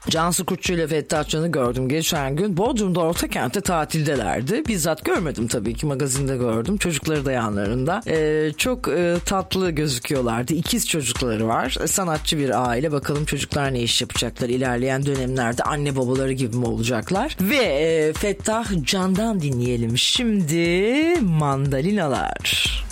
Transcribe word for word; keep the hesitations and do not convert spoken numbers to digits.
Cansu Kurtçu ile Fettah Can'ı gördüm geçen gün. Bodrum'da Ortakent'te tatildelerdi. Bizzat görmedim tabii ki, magazinde gördüm. Çocukları da yanlarında. Ee, çok e, tatlı gözüküyorlardı. İkiz çocukları var. E, sanatçı bir aile. Bakalım çocuklar ne iş yapacaklar ilerleyen dönemlerde, anne babaları gibi mi olacaklar? Ve e, Fettah Can'dan dinleyelim şimdi Mandalinalar.